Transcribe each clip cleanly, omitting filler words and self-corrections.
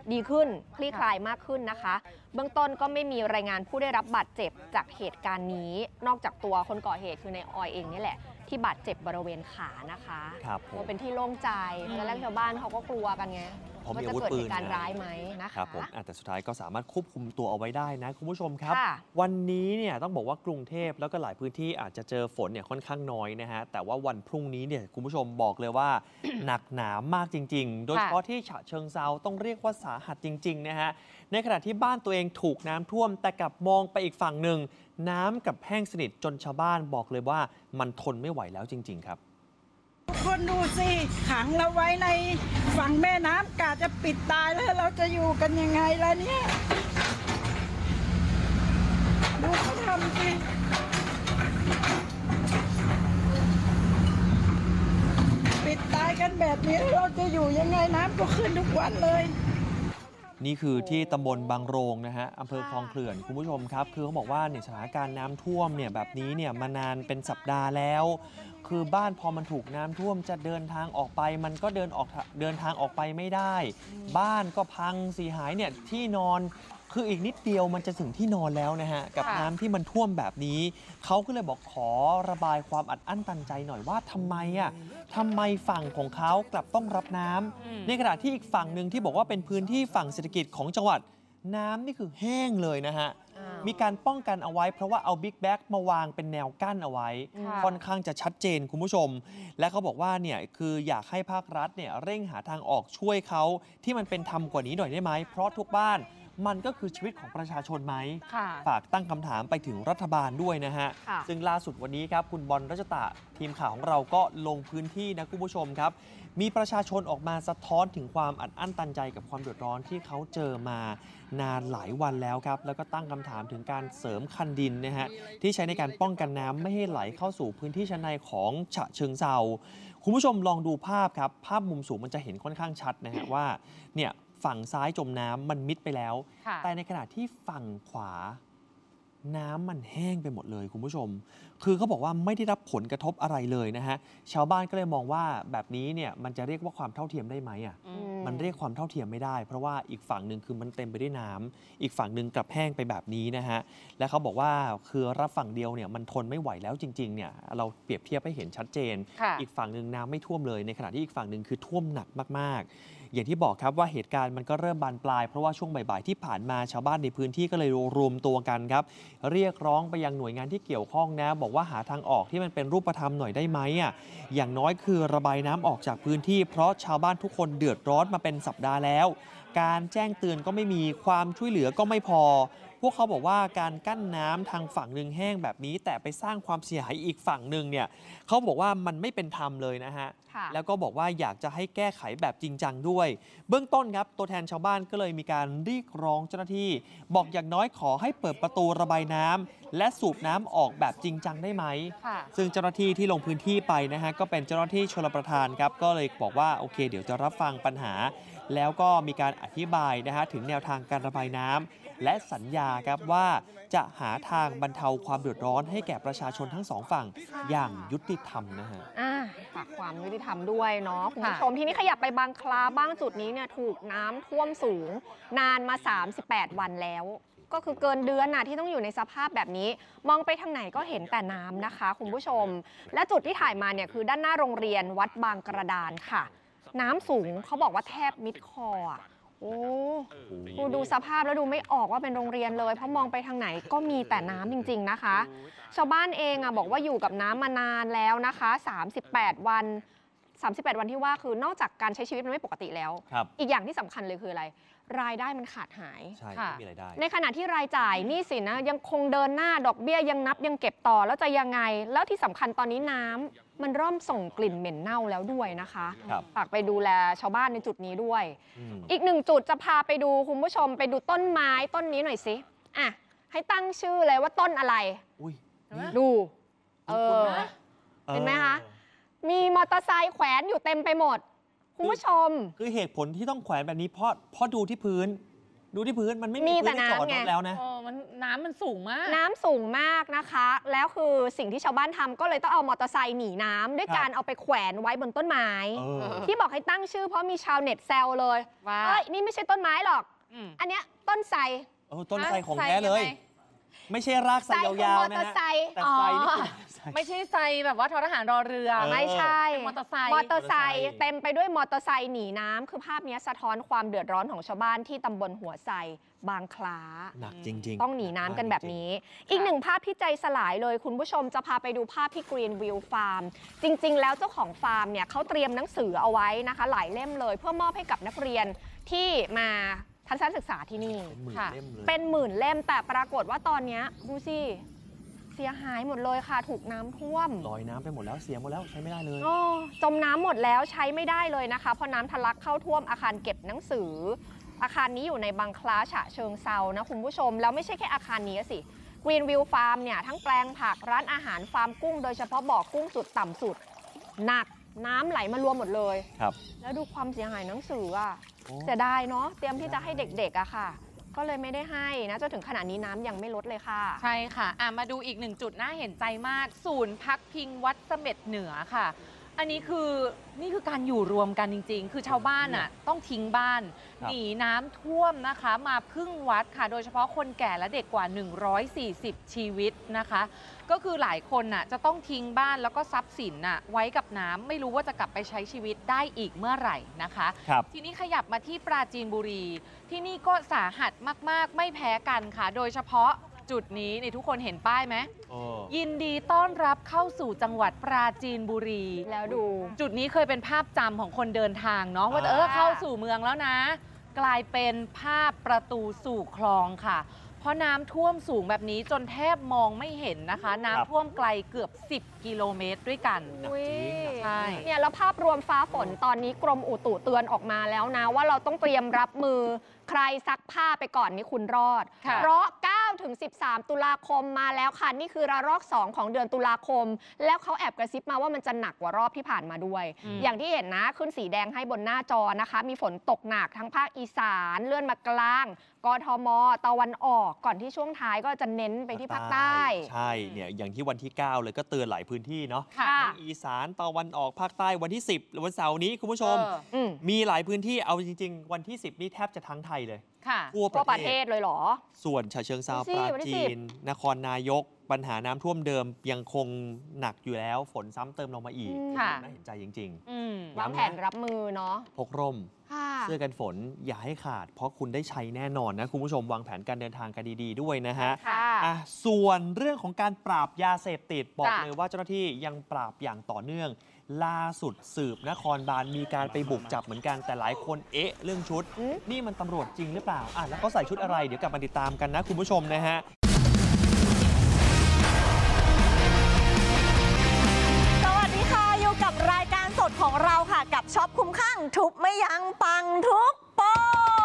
ดีขึ้นคลี่คลายมากขึ้นนะคะเบื้องต้นก็ไม่มีรายงานผู้ได้รับบาดเจ็บจากเหตุการณ์นี้นอกจากตัวคนก่อเหตุคือในออยเองนี่แหละที่บาดเจ็บบริเวณขานะคะมันเป็นที่โล่งใจตอนแรกชาวบ้านเขาก็กลัวกันไงว่าจะเกิดเหตุการณ์ร้ายไหมนะคะแต่สุดท้ายก็สามารถควบคุมตัวเอาไว้ได้นะคุณผู้ชมครับวันนี้เนี่ยต้องบอกว่ากรุงเทพแล้วก็หลายพื้นที่อาจจะเจอฝนเนี่ยค่อนข้างน้อยนะฮะแต่ว่าวันพรุ่งนี้เนี่ยคุณผู้ชมบอกเลยว่า หนักหนามากจริงๆโดยเฉพาะที่ฉะเชิงเทราต้องเรียกว่าสาหัสจริงๆนะฮะในขณะที่บ้านตัวเองถูกน้ำท่วมแต่กลับมองไปอีกฝั่งหนึ่งน้ำกับแห้งสนิทจนชาวบ้านบอกเลยว่ามันทนไม่ไหวแล้วจริงๆครับทุกคนดูสิขังเราไว้ในฝั่งแม่น้ำกะจะปิดตายแล้วเราจะอยู่กันยังไงล่ะเนี่ยดูเขาทำสิปิดตายกันแบบนี้เราจะอยู่ยังไงน้ำก็ขึ้นทุกวันเลยนี่คือที่ตำบลบางโรงนะฮะอำเภอคลองเขื่อนคุณผู้ชมครับคือเขาบอกว่าเนี่ยสถานการณ์น้ำท่วมเนี่ยแบบนี้เนี่ยมานานเป็นสัปดาห์แล้วคือบ้านพอมันถูกน้ำท่วมจะเดินทางออกไปมันก็เดินทางออกไปไม่ได้บ้านก็พังเสียหายเนี่ยที่นอนคืออีกนิดเดียวมันจะถึงที่นอนแล้วนะฮะกับน้ำที่มันท่วมแบบนี้เขาก็เลยบอกขอระบายความอัดอั้นตันใจหน่อยว่าทำไมฝั่งของเขากลับต้องรับน้ำในขณะที่อีกฝั่งหนึ่งที่บอกว่าเป็นพื้นที่ฝั่งเศรษฐกิจของจังหวัดน้ำนี่คือแห้งเลยนะฮะมีการป้องกันเอาไว้เพราะว่าเอาบิ๊กแบ็กมาวางเป็นแนวกั้นเอาไว้ค่อนข้างจะชัดเจนคุณผู้ชมและเขาบอกว่าเนี่ยคืออยากให้ภาครัฐเนี่ยเร่งหาทางออกช่วยเขาที่มันเป็นธรรมกว่านี้หน่อยได้ไหมเพราะทุกบ้านมันก็คือชีวิตของประชาชนไหมฝากตั้งคำถามไปถึงรัฐบาลด้วยนะฮะซึ่งล่าสุดวันนี้ครับคุณบอลรัชตะทีมข่าวของเราก็ลงพื้นที่นะคุณผู้ชมครับมีประชาชนออกมาสะท้อนถึงความอัดอั้นตันใจกับความเดือดร้อนที่เขาเจอมานานหลายวันแล้วครับแล้วก็ตั้งคำถามถึงการเสริมคันดินนะฮะที่ใช้ในการป้องกันน้ำไม่ให้ไหลเข้าสู่พื้นที่ชั้นในของฉะเชิงเทราคุณผู้ชมลองดูภาพครับภาพมุมสูงมันจะเห็นค่อนข้างชัดนะฮะว่าเนี่ยฝั่งซ้ายจมน้ำมันมิดไปแล้วแต่ในขณะที่ฝั่งขวาน้ำมันแห้งไปหมดเลยคุณผู้ชมคือเขาบอกว่าไม่ได้รับผลกระทบอะไรเลยนะฮะชาวบ้านก็เลยมองว่าแบบนี้เนี่ยมันจะเรียกว่าความเท่าเทียมได้ไหมมันเรียกความเท่าเทียมไม่ได้เพราะว่าอีกฝั่งหนึ่งคือมันเต็มไปด้วยน้ำอีกฝั่งหนึ่งกลับแห้งไปแบบนี้นะฮะและเขาบอกว่าคือรับฝั่งเดียวเนี่ยมันทนไม่ไหวแล้วจริงๆเนี่ยเราเปรียบเทียบให้เห็นชัดเจนอีกฝั่งหนึ่งน้ำไม่ท่วมเลยในขณะที่อีกฝั่งหนึ่งคือท่วมหนักมากๆอย่างที่บอกครับว่าเหตุการณ์มันก็เริ่มบานปลายเพราะว่าช่วงบ่ายๆที่ผ่านมาชาวบ้านในพื้นที่ก็เลยรวมตัวกันครับเรียกร้องไปยังหน่วยงานที่เกี่ยวข้องนะบอกว่าหาทางออกที่มันเป็นรูปธรรมหน่อยได้ไหมอย่างน้อยคือระบายน้ำออกจากพื้นที่เพราะชาวบ้านทุกคนเดือดร้อนมาเป็นสัปดาห์แล้วการแจ้งเตือนก็ไม่มีความช่วยเหลือก็ไม่พอพวกเขาบอกว่าการกั้นน้ำทางฝั่งหนึ่งแห้งแบบนี้แต่ไปสร้างความเสียหายอีกฝั่งหนึ่งเนี่ยเขาบอกว่ามันไม่เป็นธรรมเลยนะฮะแล้วก็บอกว่าอยากจะให้แก้ไขแบบจริงจังด้วยเบื้องต้นครับตัวแทนชาวบ้านก็เลยมีการเรียกร้องเจ้าหน้าที่บอกอย่างน้อยขอให้เปิดประตูระบายน้ำและสูบน้ำออกแบบจริงจังได้ไหมซึ่งเจ้าหน้าที่ที่ลงพื้นที่ไปนะฮะก็เป็นเจ้าหน้าที่ชลประทานครับก็เลยบอกว่าโอเคเดี๋ยวจะรับฟังปัญหาแล้วก็มีการอธิบายนะฮะถึงแนวทางการระบายน้ำและสัญญาครับว่าจะหาทางบรรเทาความเดือดร้อนให้แก่ประชาชนทั้งสองฝั่งอย่างยุติธรรมนะฮะฝากความยุติธรรมด้วยเนาะคุณผู้ชมที่นี่ขยับไปบางคลาบ้างจุดนี้เนี่ยถูกน้ำท่วมสูงนานมา38วันแล้วก็คือเกินเดือนที่ต้องอยู่ในสภาพแบบนี้มองไปทางไหนก็เห็นแต่น้ำนะคะคุณผู้ชมและจุดที่ถ่ายมาเนี่ยคือด้านหน้าโรงเรียนวัดบางกระดานค่ะน้ำสูงเขาบอกว่าแทบมิดคอโอ้ดูสภาพแล้วดูไม่ออกว่าเป็นโรงเรียนเลยเพราะมองไปทางไหนก็มีแต่น้ำจริงๆนะคะชาวบ้านเองบอกว่าอยู่กับน้ำมานานแล้วนะคะ38 วันที่ว่าคือนอกจากการใช้ชีวิตมันไม่ปกติแล้วอีกอย่างที่สำคัญเลยคืออะไรรายได้มันขาดหายในขณะที่รายจ่ายหนี้สินนะยังคงเดินหน้าดอกเบี้ยยังนับยังเก็บต่อแล้วจะยังไงแล้วที่สำคัญตอนนี้น้ำมันเริ่มส่งกลิ่นเหม็นเน่าแล้วด้วยนะคะฝากไปดูแลชาวบ้านในจุดนี้ด้วยอีกหนึ่งจุดจะพาไปดูคุณผู้ชมไปดูต้นไม้ต้นนี้หน่อยสิให้ตั้งชื่อเลยว่าต้นอะไรดูเห็นไหมคะมีมอเตอร์ไซค์แขวนอยู่เต็มไปหมดคุณผู้ชมคือเหตุผลที่ต้องแขวนแบบนี้เพราะดูที่พื้นมันไม่มีพื้นที่จอดรถแล้วนะน้ำมันสูงมากน้ำสูงมากนะคะแล้วคือสิ่งที่ชาวบ้านทำก็เลยต้องเอามอเตอร์ไซค์หนีน้ำด้วยการเอาไปแขวนไว้บนต้นไม้ ที่บอกให้ตั้งชื่อเพราะมีชาวเน็ตแซวเลยว่าเอ้ยนี่ไม่ใช่ต้นไม้หรอกอันเนี้ยต้นไทรต้นไทรของแท้เลย ไม่ใช่รากไทรยาวๆนะฮะแต่ไทรนี่คือไม่ใช่ไซแบบว่าททหารรอเรือไม่ใช่มอเตอร์ไซค์มอเตอร์ไซค์เต็มไปด้วยมอเตอร์ไซค์หนีน้ำคือภาพนี้สะท้อนความเดือดร้อนของชาวบ้านที่ตำบลหัวไซบางคล้าหนักจริงๆต้องหนีน้ำกันแบบนี้ อีกหนึ่งภาพที่ใจสลายเลยคุณผู้ชมจะพาไปดูภาพที่ Greenview Farm จริงๆแล้วเจ้าของฟาร์มเนี่ยเขาเตรียมหนังสือเอาไว้นะคะหลายเล่มเลยเพื่อมอบให้กับนักเรียนที่มาทัศนศึกษาที่นี่เป็นหมื่นเล่มเลยเป็น10,000 เล่มแต่ปรากฏว่าตอนนี้ดูสิเสียหายหมดเลยค่ะถูกน้ำท่วมลอยน้ำไปหมดแล้วเสียหมดแล้วใช้ไม่ได้เลยจมน้ำหมดแล้วใช้ไม่ได้เลยนะคะเพราะน้ำทะลักเข้าท่วมอาคารเก็บหนังสืออาคารนี้อยู่ในบางคล้าฉะเชิงเซานะคุณผู้ชมแล้วไม่ใช่แค่อาคารนี้สิ Greenview Farm เนี่ยทั้งแปลงผักร้านอาหารฟาร์มกุ้งโดยเฉพาะบ่อกุ้งจุดต่ำสุดหนักน้ำไหลมารวมหมดเลยครับแล้วดูความเสียหายหนังสืออ่ะโอ้เสียดายเนาะเตรียมที่จะให้เด็กๆอะค่ะก็เลยไม่ได้ให้นะจนถึงขณะนี้น้ำยังไม่ลดเลยค่ะใช่ค่ะมาดูอีกหนึ่งจุดน่าเห็นใจมากศูนย์พักพิงวัดเสม็ดเหนือค่ะอันนี้นี่คือการอยู่รวมกันจริงๆคือชาวบ้านอ่ะต้องทิ้งบ้านหนีน้ำท่วมนะคะมาพึ่งวัดค่ะโดยเฉพาะคนแก่และเด็กกว่า140ชีวิตนะคะก็คือหลายคนน่ะจะต้องทิ้งบ้านแล้วก็ทรัพย์สินน่ะไว้กับน้ำไม่รู้ว่าจะกลับไปใช้ชีวิตได้อีกเมื่อไหร่นะคะทีนี้ขยับมาที่ปราจีนบุรีที่นี่ก็สาหัสมากๆไม่แพ้กันค่ะโดยเฉพาะจุดนี้นี่ทุกคนเห็นป้ายไหมยินดีต้อนรับเข้าสู่จังหวัดปราจีนบุรีแล้วดูจุดนี้เคยเป็นภาพจำของคนเดินทางเนาะว่าเข้าสู่เมืองแล้วนะกลายเป็นภาพประตูสู่คลองค่ะเพราะน้ำท่วมสูงแบบนี้จนแทบมองไม่เห็นนะคะน้ำท่วมไกลเกือบ10 กิโลเมตรด้วยกันใช่เนี่ยแล้วภาพรวมฟ้าฝนตอนนี้กรมอุตุเตือนออกมาแล้วนะว่าเราต้องเตรียมรับมือใครซักผ้าไปก่อนนี่คุณรอดเพราะ9 ถึง 13 ตุลาคมมาแล้วค่ะนี่คือระลอก2ของเดือนตุลาคมแล้วเขาแอบกระซิบมาว่ามันจะหนักกว่ารอบที่ผ่านมาด้วยอย่างที่เห็นนะขึ้นสีแดงให้บนหน้าจอนะคะมีฝนตกหนักทั้งภาคอีสานเลื่อนมากลางกทมตะวันออกก่อนที่ช่วงท้ายก็จะเน้นไปที่ภาคใต้ใช่เนี่ยอย่างที่วันที่9เลยก็เตือนหลายพื้นที่เนาะทั้งอีสานตะวันออกภาคใต้วันที่10วันเสาร์นี้คุณผู้ชมมีหลายพื้นที่เอาจริงๆวันที่10นี่แทบจะทั้งไทยเลยทั่วประเทศเลยเหรอส่วนฉะเชิงเทราปราจีนนครนายกปัญหาน้ำท่วมเดิมยังคงหนักอยู่แล้วฝนซ้ำเติมลงมาอีกน่าเห็นใจจริงๆวางแผนรับมือเนาะพกร่มเสื้อกันฝนอย่าให้ขาดเพราะคุณได้ใช้แน่นอนนะคุณผู้ชมวางแผนการเดินทางกันดีๆด้วยนะฮะส่วนเรื่องของการปราบยาเสพติดบอกเลยว่าเจ้าหน้าที่ยังปราบอย่างต่อเนื่องล่าสุดสืบนครบาลมีการไปบุกจับเหมือนกันแต่หลายคนเรื่องชุดนี่มันตำรวจจริงหรือเปล่าแล้วเขาใส่ชุดอะไรเดี๋ยวกลับมาติดตามกันนะคุณผู้ชมนะฮะสวัสดีค่ะอยู่กับรายการสดของเราค่ะกับช็อปคุ้มข้างทุบไม่ยั้งปังทุกโปร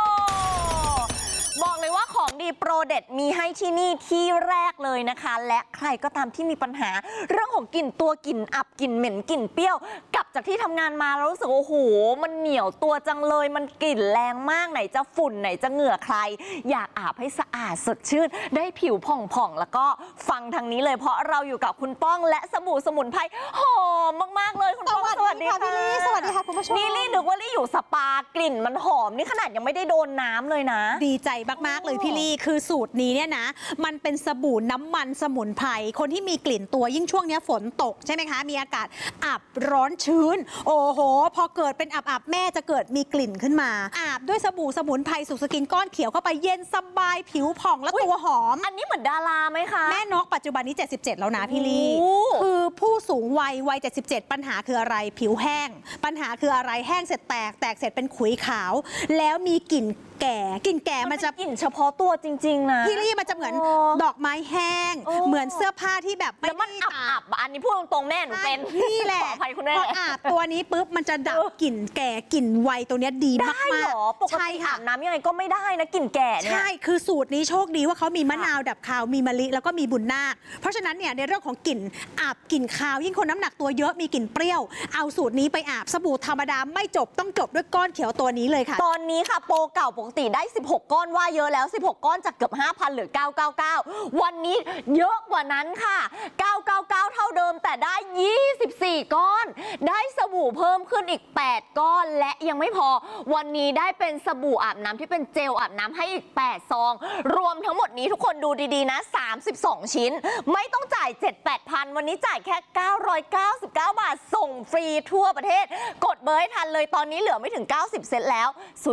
บอกเลยว่าของดีโปรเด็ดมีให้ที่นี่ที่แรกเลยนะคะและใครก็ตามที่มีปัญหาเรื่องของกลิ่นตัวกลิ่นอับกลิ่นเหม็นกลิ่นเปรี้ยวกลับจากที่ทำงานมาแล้วรู้สึกโอ้โหมันเหนียวตัวจังเลยมันกลิ่นแรงมากไหนจะฝุ่นไหนจะเหงื่อใครอยากอาบให้สะอาดสดชื่นได้ผิวผ่องๆแล้วก็ฟังทางนี้เลยเพราะเราอยู่กับคุณป้องและสบู่สมุนไพรหอมมากๆเลยคุณป้องสวัสดีค่ะพี่ลี่สวัสดีค่ะคุณผู้ชมนี่ลี่นึกว่าลี่อยู่สปากลิ่นมันหอมนี่ขนาดยังไม่ได้โดนน้ำเลยนะดีใจมากๆเลยพี่ลี่คือสูตรนี้เนี่ยนะมันเป็นสบู่น้ำมันสมุนไพรคนที่มีกลิ่นตัวยิ่งช่วงนี้ฝนตกใช่ไหมคะมีอากาศอับร้อนชื้นโอ้โหพอเกิดเป็นอับแม่จะเกิดมีกลิ่นขึ้นมาอาบด้วยสบู่สมุนไพรสุกสกินก้อนเขียวเข้าไปเย็นสบายผิวผ่องและตัวหอมอันนี้เหมือนดาราไหมคะแม่นกปัจจุบันนี้77แล้วนะพี่ลี่คือผู้สูงวัย77ปัญหาคืออะไรผิวแห้งปัญหาคืออะไรแห้งเสร็จแตกเสร็จเป็นขุยขาวแล้วมีกลิ่นแก่มันจะกลิ่นเฉพาะตัวจริงๆนะพี่ลี่มันจะเหมือนดอกไม้แห้งเหมือนเสื้อผ้าที่แบบแล้วมันอับอันนี้พูดตรงๆแม่หนูเป็นนี่แหละพออาบตัวนี้ปุ๊บมันจะดับกลิ่นแก่กลิ่นไวตัวนี้ดีมากๆได้หรอปกติอาบน้ำยังไงก็ไม่ได้นะกลิ่นแก่เนี่ยใช่คือสูตรนี้โชคดีว่าเขามีมะนาวดับคาวมีมะลิแล้วก็มีบุญนาคเพราะฉะนั้นเนี่ยในเรื่องของกลิ่นอาบกลิ่นคาวยิ่งคนน้ำหนักตัวเยอะมีกลิ่นเปรี้ยวเอาสูตรนี้ไปอาบสบู่ธรรมดาไม่จบต้องจบด้วยก้อนเขียวตัวนี้เลยค่ะตอนนี้ค่ะโปรเก่าปกกติได้ 16 ก้อนว่าเยอะแล้ว 16 ก้อนจากเกือบ 5,000 เหลือ 999 วันนี้เยอะกว่านั้นค่ะ 999 เท่าเดิมแต่ได้ 24 ก้อน ได้สบู่เพิ่มขึ้นอีก 8 ก้อนและยังไม่พอวันนี้ได้เป็นสบู่อาบน้ำที่เป็นเจลอาบน้ำให้อีก 8 ซอง รวมทั้งหมดนี้ทุกคนดูดีๆนะ 32 ชิ้นไม่ต้องจ่าย 7-8 พันวันนี้จ่ายแค่ 999 บาทส่งฟรีทั่วประเทศกดเบอร์ให้ทันเลยตอนนี้เหลือไม่ถึง 90 เซตแล้ว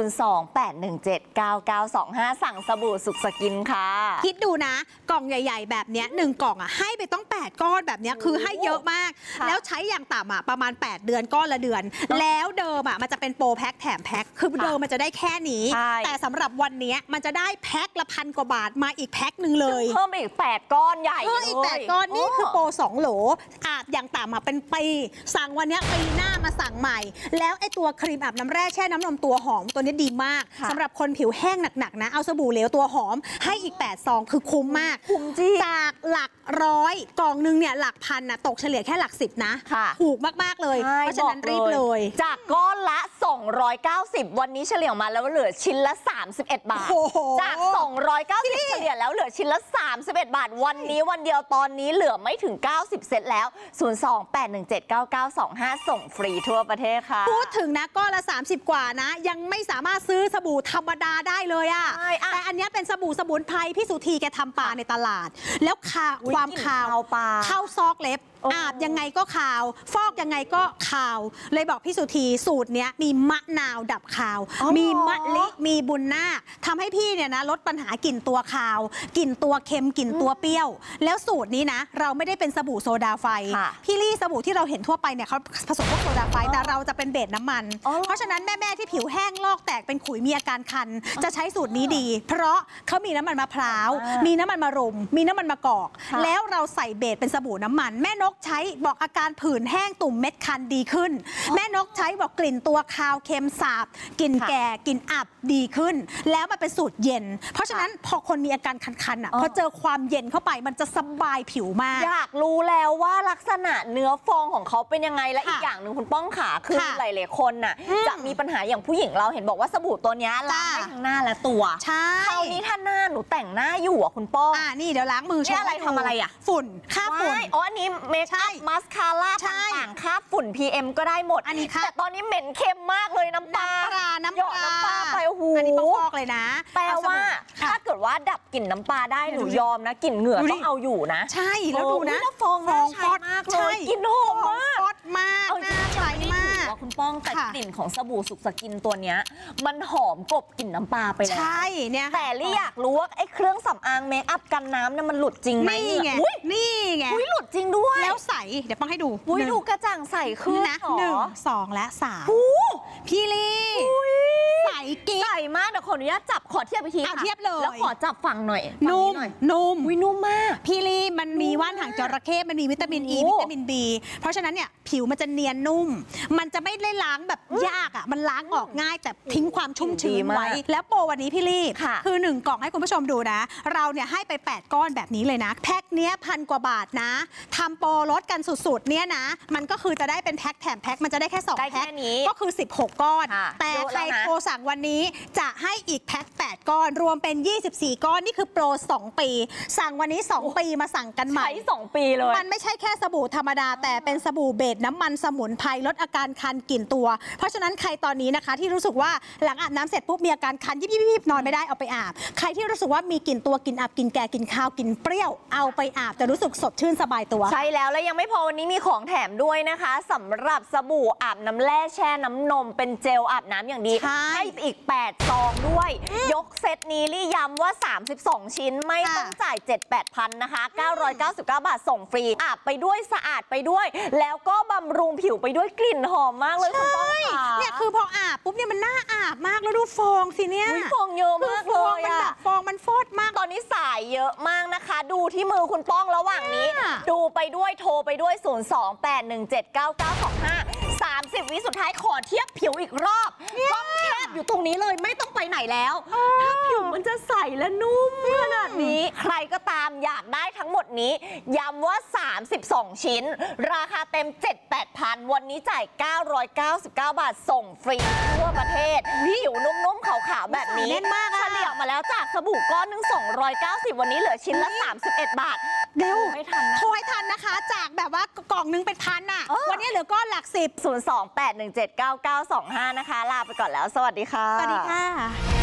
028179925 สั่งสบู่สุขสกินค่ะคิดดูนะกล่องใหญ่ๆแบบเนี้ย1กล่องอ่ะให้ไปต้อง8ก้อนแบบเนี้ยคือให้เยอะมากค่ะแล้วใช้อย่างต่ำอ่ะประมาณ8เดือนก้อนละเดือน แล้วเดิมอ่ะมันจะเป็นโปรแพ็คแถมแพ็คคือเดิมมันจะได้แค่นี้ใช่แต่สำหรับวันเนี้ยมันจะได้แพ็คละ1,000 กว่าบาทมาอีกแพ็คหนึ่งเลยเพิ่มไปอีก 8 ก้อนใหญ่เพิ่มอีกเลย 8ก้อนนี่คือโปร2 โหลอาบอย่างต่ำอ่ะเป็นปีสั่งวันเนี้ยปีหน้ามาสั่งใหม่ แล้วไอ้ตัวครีมอาบน้ำแร่แช่น้ำนมตัวหอมตัวนี้ดีมากค่ะสำหรับคนผิวแห้งหนักๆนะเอาสบู่เหลวตัวหอมให้อีก8ซองคือคุ้มมากคุ้มจี้จากหลักร้อยกล่องนึงเนี่ยหลักพันนะตกเฉลี่ยแค่หลัก10นะค่ะถูกมากๆเลยใช่เพราะฉะนั้นบอกรีบเลยจากก้อนละ 290 วันนี้เฉลี่ยมาแล้วเหลือชิ้นละ 31 บาทโอ้โหจาก 290 เฉลี่ยแล้วเหลือชิ้นละ 31 บาท วันนี้วันเดียวตอนนี้เหลือไม่ถึง 90 เซตแล้ว 028179925 ส่งฟรีทั่วประเทศค่ะพูดถึงนะก้อนละ30 กว่านะ ยังไม่สามารถซื้อสบู่ธรรมดาได้เลยอะใช่อะแต่อันเนี้ยเป็นสบู่สมุนไพรพี่สุธีแกทำปลาในตลาด แล้วความกลิ่นคาวปลาเข้าซอกเล็บโอ้อาบยังไงก็คาว ฟอกยังไงก็คาว เลยบอกพี่สุธีสูตรเนี้ยมีมะนาวดับคาวอ๋อมีมะลิมีบุญนาคทำให้พี่เนี่ยนะลดปัญหากลิ่นตัวคาวกลิ่นตัวเค็มกลิ่นตัวเปรี้ยว แล้วสูตรนี้นะ เราไม่ได้เป็นสบู่โซดาไฟค่ะพี่ลี่สบู่ที่เราเห็นทั่วไปเนี่ยเขาผสมพวกโซดาไฟแต่เราจะเป็นเบสน้ำมันอ๋อเพราะฉะนั้นแม่ๆที่ผิวแห้งลอกแตกเป็นขุยมีอาการคัน จะใช้สูตรนี้ดี เพราะเขามีน้ำมันมะพร้าว มีน้ำมันมะรุม มีน้ำมันมะกอกค่ะแล้วเราใส่เบสเป็นสบู่น้ำมัน แม่นกใช้บอกอาการผื่นแห้งตุ่มเม็ดคันดีขึ้น แม่นกใช้บอกกลิ่นตัวคาวเค็มสาบกลิ่นแก่กลิ่นอับดีขึ้น แล้วมันเป็นสูตรเย็น เพราะฉะนั้นพอคนมีอาการคันๆอ่ะพอเจอความเย็นเข้าไปมันจะสบายผิวมากอยากรู้แล้วว่าลักษณะเนื้อฟองของเขาเป็นยังไงและค่ะอีกอย่างหนึ่งคุณป้องขาคือค่ะหลายๆคนน่ะจะมีปัญหาอย่างผู้หญิงเราเห็นบอกว่าสบู่ตัวเนี้ยล้างได้ทั้งหน้าและตัวใช่คราวนี้ถ้าหน้าหนูแต่งหน้าอยู่อ่ะคุณป้องนี่เดี๋ยวล้างมือนี่อะไรให้ดูทำอะไรอะฝุ่นค่าฝุ่นว้ายอ๋ออันนี้เมคใช่อัพมาสคาร่าใช่ต่างๆค่าฝุ่น PM ก็ได้หมดอันนี้ค่ะแต่ตอนนี้เหม็นเค็มมากเลยน้ำปลาน้ำหยอดน้ำปลาไปโอ้โหอันนี้ต้องฟอกเลยนะแปลว่าค่ะถ้าเกิดว่าดับกลิ่นน้ำปลาได้หนูดูดิยอมนะกลิ่นเหงื่อดูดิต้องเอาอยู่นะใช่แล้วดูนะแล้วฟองน่าใช้มากเลยใช่กลิ่นหอมมากฟอดมากเอาจริน่าง ใช้ๆมากว่าคุณป้องแต่ค่ะกลิ่นของสบู่สุขสกินตัวเนี้ยมันหอมกลบกลิ่นน้ำปลาไปแล้วใช่เนี่ยค่ะแต่ลี่อยากรู้ว่าไอ้เครื่องสำอางเมคอัพกันน้ำเนี่ยมันหลุดจริงไหมนี่ไงอุ๊ยนี่ไงอุ๊ยหลุดจริงด้วยแล้วใสเดี๋ยวป้องให้ดูอุ๊ยหนึ่งดูกระจ่างใสขึ้นนะเหรอ 1 2 และ 3 โอ้พี่ลี่ใสกิ๊กใสมากเดี๋ยวขออนุญาตจับขอเทียบไปทีเอาค่ะเทียบเลยแล้วขอจับฝั่งหน่อยฝั่งนุ่มหน่อยนุ่มอุ๊ยนุ่มมากพี่ลี่มันมีว่านหางจระเข้มันมีวิตามิน E โอ้วิตามิน B เพราะฉะนั้นเนี่ยผิวมันจะเนียนนุ่ม มันจะไม่ได้ล้างแบบยากอ่ะมันล้างออกง่ายแต่ทิ้งความชุ่มชื้ดีนมากไว้ แล้วโปรวันนี้พี่ลี่ค่ะคือ1กล่องให้คุณผู้ชมดูนะ เราเนี่ยให้ไป 8 ก้อนแบบนี้เลยนะ แพ็คเนี้ย1,000 กว่าบาทนะทำโปรลดกันสุดๆเนี่ยนะ มันก็คือจะได้เป็นแพ็คแถมแพ็คมันจะได้แค่2 ได้แพ็แค่คนี้ก็คือ16 ก้อนค่ะแต่เยอะใครแล้วนะโทรสั่งวันนี้จะให้อีกแพ็ค8 ก้อน รวมเป็น 24 ก้อนนี่คือโปร 2 ปี สั่งวันนี้ 2 ปีมาสั่งกันใหม่ใช้2 ปีเลยมันไม่ใช่แค่สบู่ธรรมดา แต่เป็นสบู่เบสน้ำมันสมุนไพรลดอาการคันกลิ่นตัว เพราะฉะนั้นใครตอนนี้นะคะที่รู้สึกว่าหลังอาบน้ำเสร็จปุ๊บมีอาการคันยิบๆนอนไม่ได้เอาไปอาบ ใครที่รู้สึกว่ามีกลิ่นตัวกลิ่นอับกลิ่นแก่กลิ่นคาวกลิ่นเปรี้ยวเอาไปอาบจะรู้สึกสดชื่นสบายตัวใช่แล้วและยังไม่พอวันนี้มีของแถมด้วยนะคะสำหรับสบู่อาบน้ำแร่แช่น้ำนมเป็นเจลอาบน้ำอย่างดีใช่ให้อีก 8 ซองด้วย ยกเซตนี้ลี่ย้ำว่า 32 ชิ้นไม่ต้องจ่าย 7-8 พันนะคะ 999 บาทส่งฟรีอาบไปด้วยสะอาดไปด้วย แล้วก็บำรุงผิวไปด้วยกลิ่นหอมมากเลยคุณป้องค่ะเนี่ยคือพออาบปุ๊บเนี่ยมันน่าอาบมากแล้วดูฟองสิเนี่ยอุ๊ยฟองเยอะมากฟเลองยมันแบอะบฟองมันฟอดมากตอนนี้สายเยอะมากนะคะ ดูที่มือคุณป้องระหว่างนี้เนี่ยดูไปด้วยโทรไปด้วย 028179925 30 วิสุดท้ายขอเทียบผิวอีกรอบกล้องแคบอยู่ตรงนี้เลยไม่ต้องไปไหนแล้ว ถ้าผิวมันจะใสและนุ่มขนาดนี้ ใครก็ตามอยากได้ทั้งหมดนี้ย้ำว่า 32 ชิ้น ราคาเต็ม 7-8 พันวันนี้จ่าย 999 บาทส่งฟรีทั่วประเทศผิวนุ่มๆขาวๆแบบนี้แน่นมากอะเฉลี่ยมาแล้วจากสบู่ก้อนหนึง290วันนี้เหลือชิ้นละ 31 บาทเร็วไม่ทันนะโทรให้ทันนะคะ จากแบบว่ากล่องนึงเป็นพันอ่ะ วันนี้เหลือก้อนหลัก10 028179925 นะคะ ลาไปก่อนแล้ว สวัสดีค่ะสวัสดีค่ะ